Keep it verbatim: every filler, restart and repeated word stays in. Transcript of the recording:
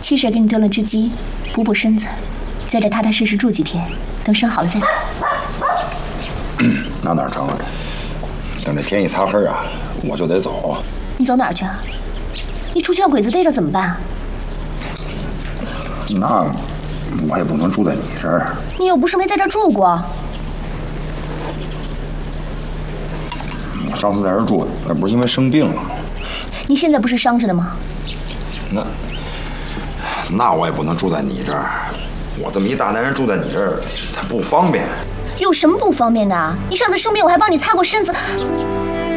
七婶给你炖了只鸡，补补身子，在这踏踏实实住几天，等生好了再走。 那哪成啊？等这天一擦黑啊，我就得走。 你走哪儿去啊？你出去让鬼子逮着怎么办？ 那我也不能住在你这儿。 你又不是没在这儿住过。 我上次在这儿住，那不是因为生病了吗？ 你现在不是伤着呢吗？ 那那我也不能住在你这儿。我这么一大男人住在你这儿，他不方便。 有什么不方便的啊？你上次生病我还帮你擦过身子。